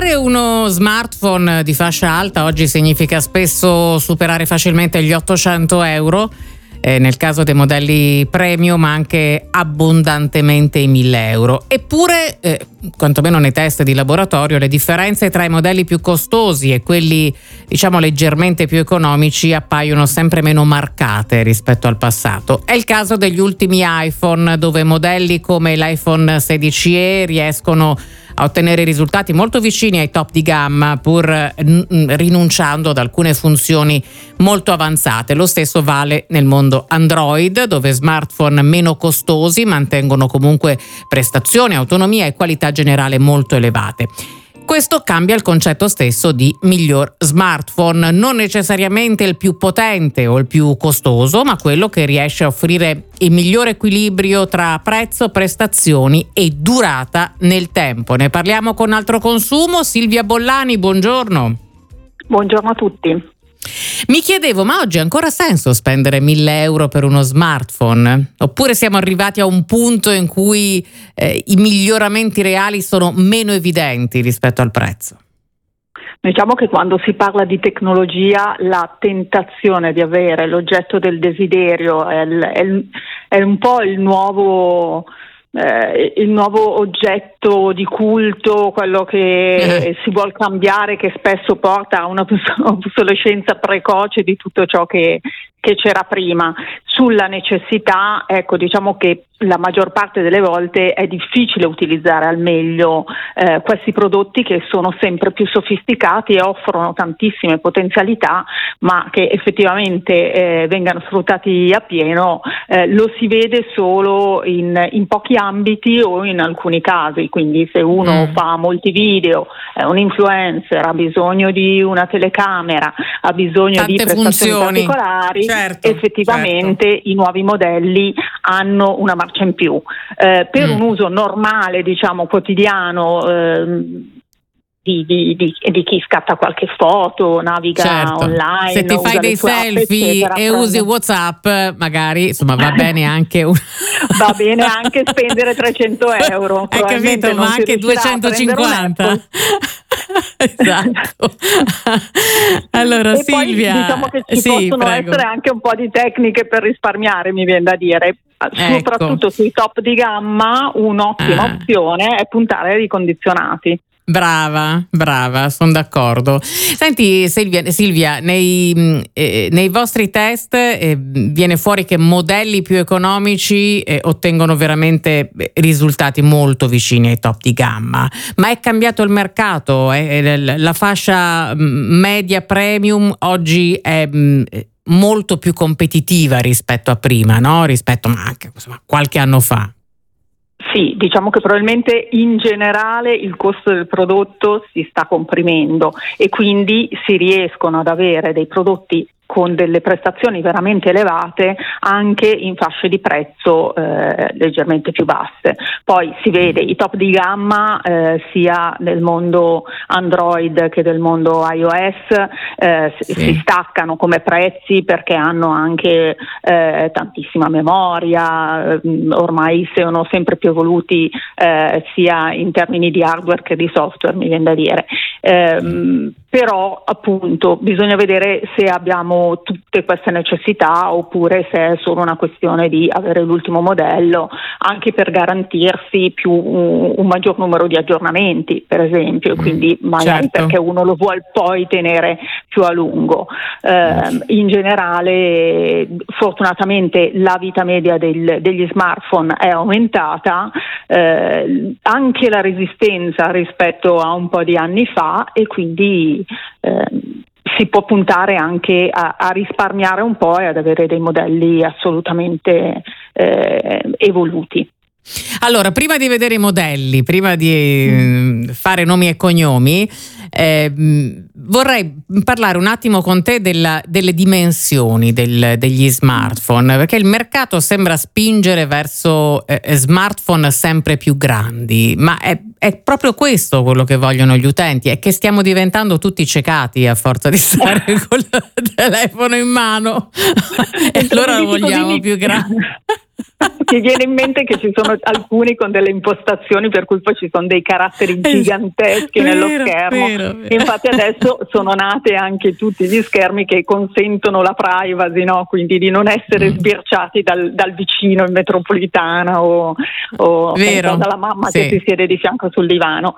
Comprare uno smartphone di fascia alta oggi significa spesso superare facilmente gli 800 euro, nel caso dei modelli premium anche abbondantemente i 1000 euro. Eppure, quantomeno nei test di laboratorio, le differenze tra i modelli più costosi e quelli diciamo leggermente più economici appaiono sempre meno marcate rispetto al passato. È il caso degli ultimi iPhone, dove modelli come l'iPhone 16e riescono a ottenere risultati molto vicini ai top di gamma, pur rinunciando ad alcune funzioni molto avanzate. Lo stesso vale nel mondo Android, dove smartphone meno costosi mantengono comunque prestazioni, autonomia e qualità generale molto elevate. Questo cambia il concetto stesso di miglior smartphone, non necessariamente il più potente o il più costoso, ma quello che riesce a offrire il miglior equilibrio tra prezzo, prestazioni e durata nel tempo. Ne parliamo con Altro Consumo. Silvia Bollani, buongiorno. Buongiorno a tutti. Mi chiedevo, ma oggi ha ancora senso spendere 1000 euro per uno smartphone? Oppure siamo arrivati a un punto in cui i miglioramenti reali sono meno evidenti rispetto al prezzo? Diciamo che quando si parla di tecnologia la tentazione di avere l'oggetto del desiderio è un po' il nuovo oggetto di culto, quello che si vuol cambiare, che spesso porta a una obsolescenza precoce di tutto ciò che c'era prima. Sulla necessità, ecco, diciamo che la maggior parte delle volte è difficile utilizzare al meglio questi prodotti che sono sempre più sofisticati e offrono tantissime potenzialità, ma che effettivamente vengano sfruttati appieno lo si vede solo in pochi ambiti o in alcuni casi. Quindi se uno fa molti video, è un influencer, ha bisogno di una telecamera, ha bisogno tante di prestazioni funzioni particolari, certo, effettivamente i nuovi modelli hanno una marcia in più. Per un uso normale, diciamo quotidiano, di chi scatta qualche foto, naviga online, se ti fai dei selfie app, e usi WhatsApp, magari insomma va bene anche va bene anche spendere 300 euro, hai capito, ma anche 250. Esatto. Allora e Silvia, poi diciamo che ci possono essere anche un po' di tecniche per risparmiare, mi viene da dire. Soprattutto sui top di gamma un'ottima opzione è puntare ai ricondizionati. Brava, sono d'accordo. Senti Silvia, nei vostri test viene fuori che modelli più economici ottengono veramente risultati molto vicini ai top di gamma, ma è cambiato il mercato? La fascia media premium oggi è molto più competitiva rispetto a prima, no? Rispetto anche qualche anno fa. Sì, diciamo che probabilmente in generale il costo del prodotto si sta comprimendo e quindi si riescono ad avere dei prodotti con delle prestazioni veramente elevate anche in fasce di prezzo leggermente più basse. Poi si vede i top di gamma sia nel mondo Android che del mondo iOS si staccano come prezzi perché hanno anche tantissima memoria, ormai sono sempre più evoluti sia in termini di hardware che di software, mi viene da dire. Però appunto bisogna vedere se abbiamo tutte queste necessità oppure se è solo una questione di avere l'ultimo modello, anche per garantirsi un maggior numero di aggiornamenti, per esempio, quindi magari perché uno lo vuole poi tenere più a lungo. In generale fortunatamente la vita media degli smartphone è aumentata, anche la resistenza rispetto a un po' di anni fa, e quindi si può puntare anche a risparmiare un po' e ad avere dei modelli assolutamente evoluti. Allora, prima di vedere i modelli, prima di fare nomi e cognomi, vorrei parlare un attimo con te delle dimensioni degli smartphone, perché il mercato sembra spingere verso smartphone sempre più grandi, ma è proprio questo quello che vogliono gli utenti? È che stiamo diventando tutti cecati a forza di stare col telefono in mano e allora lo vogliamo più grande? Ti viene in mente che ci sono alcuni con delle impostazioni per cui poi ci sono dei caratteri giganteschi nello schermo. Vero. Infatti adesso sono nate anche tutti gli schermi che consentono la privacy, no? Quindi di non essere sbirciati dal vicino in metropolitana o dalla mamma che si siede di fianco sul divano.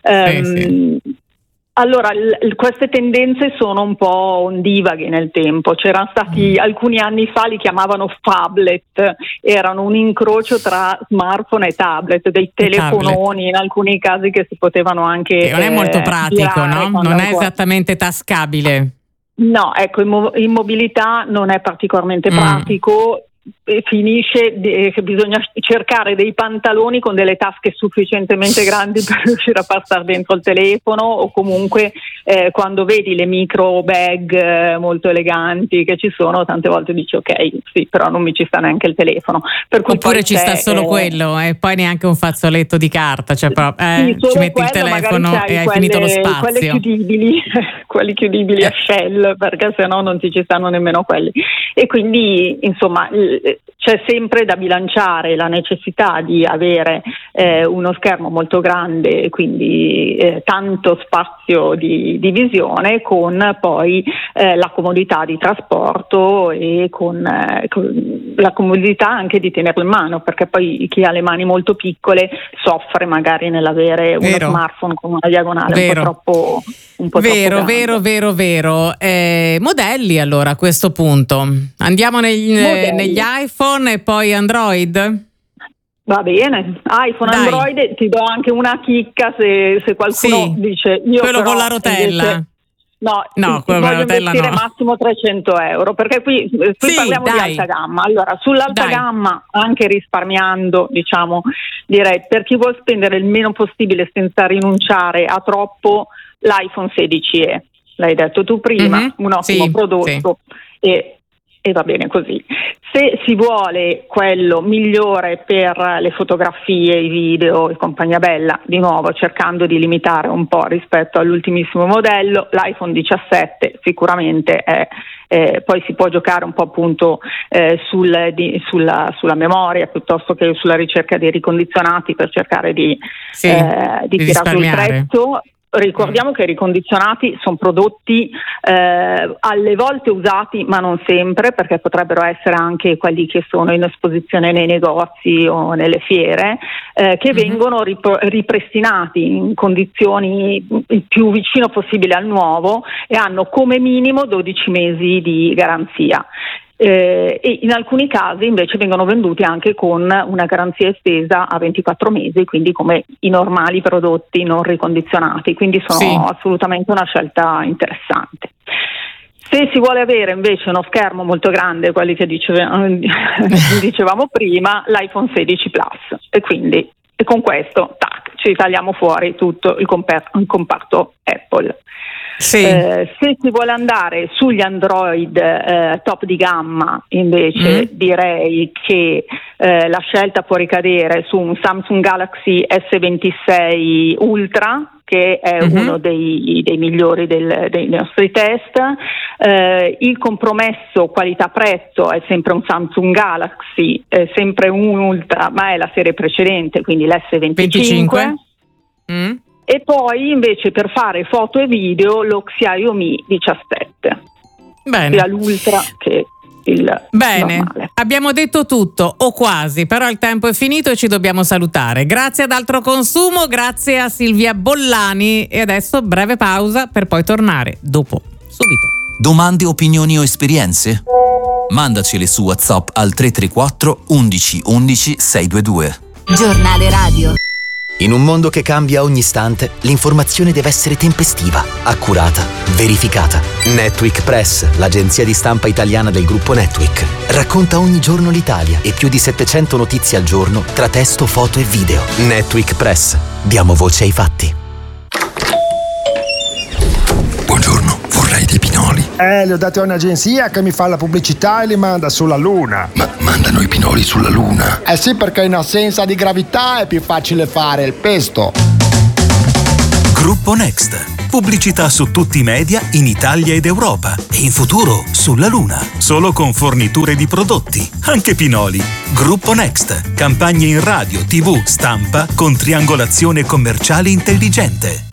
Allora, queste tendenze sono un po' ondivaghe nel tempo. C'erano stati alcuni anni fa, li chiamavano phablet, erano un incrocio tra smartphone e tablet, dei telefononi in alcuni casi che si potevano anche non è molto pratico, no? Non è esattamente tascabile. No, ecco, in mobilità non è particolarmente pratico. E finisce che bisogna cercare dei pantaloni con delle tasche sufficientemente grandi per riuscire a passare dentro il telefono, o comunque quando vedi le micro bag molto eleganti che ci sono, tante volte dici ok, sì, però non mi ci sta neanche il telefono, per cui oppure ci sta solo quello e poi neanche un fazzoletto di carta, cioè sì, ci metti il telefono e hai finito lo spazio. Quelli chiudibili a shell, perché sennò non ti ci stanno nemmeno quelli, e quindi insomma c'è sempre da bilanciare la necessità di avere uno schermo molto grande e quindi tanto spazio di visione, con poi la comodità di trasporto e con la comodità anche di tenerlo in mano, perché poi chi ha le mani molto piccole soffre magari nell'avere uno smartphone con una diagonale un po' troppo Vero. Modelli allora a questo punto. Andiamo negli iPhone e poi Android? Va bene, iPhone, dai. Android, ti do anche una chicca se qualcuno dice io quello con la rotella. Invece, no, quello con la rotella investire massimo 300 euro, perché qui parliamo di alta gamma. Allora, sull'alta gamma, anche risparmiando, direi, per chi vuol spendere il meno possibile senza rinunciare a troppo, l'iPhone 16e, l'hai detto tu prima, un ottimo prodotto e va bene così. Se si vuole quello migliore per le fotografie, i video e compagnia bella, di nuovo cercando di limitare un po' rispetto all'ultimissimo modello, l'iPhone 17 sicuramente è, poi si può giocare un po' appunto sulla memoria piuttosto che sulla ricerca dei ricondizionati per cercare di tirare sul prezzo. Ricordiamo che i ricondizionati sono prodotti alle volte usati, ma non sempre, perché potrebbero essere anche quelli che sono in esposizione nei negozi o nelle fiere, che vengono ripristinati in condizioni il più vicino possibile al nuovo e hanno come minimo 12 mesi di garanzia. E in alcuni casi invece vengono venduti anche con una garanzia estesa a 24 mesi, quindi come i normali prodotti non ricondizionati, quindi sono assolutamente una scelta interessante. Se si vuole avere invece uno schermo molto grande, quelli che dicevamo prima, l'iPhone 16 Plus, e quindi con questo ci tagliamo fuori tutto il comparto Apple. Se si vuole andare sugli Android top di gamma, invece direi che la scelta può ricadere su un Samsung Galaxy S26 Ultra, che è uno dei migliori dei nostri test. Il compromesso qualità-prezzo è sempre un Samsung Galaxy, sempre un Ultra, ma è la serie precedente, quindi l'S25. E poi invece per fare foto e video lo Xiaomi 17. Bene. Sia l'Ultra che il normale. Abbiamo detto tutto o quasi, però il tempo è finito e ci dobbiamo salutare. Grazie ad Altro Consumo, grazie a Silvia Bollani, e adesso breve pausa per poi tornare dopo, subito. Domande, opinioni o esperienze? Mandacele su WhatsApp al 334 11 11 622. Giornale radio. In un mondo che cambia ogni istante, l'informazione deve essere tempestiva, accurata, verificata. Netweek Press, l'agenzia di stampa italiana del gruppo Netweek, racconta ogni giorno l'Italia e più di 700 notizie al giorno tra testo, foto e video. Netweek Press. Diamo voce ai fatti. Buongiorno, vorrei dei pinoli. Li ho dati a un'agenzia che mi fa la pubblicità e li manda sulla Luna. Ma mandano i pinoli sulla Luna? Sì, perché in assenza di gravità è più facile fare il pesto. Gruppo Next. Pubblicità su tutti i media in Italia ed Europa e in futuro sulla Luna. Solo con forniture di prodotti, anche pinoli. Gruppo Next. Campagne in radio, TV, stampa con triangolazione commerciale intelligente.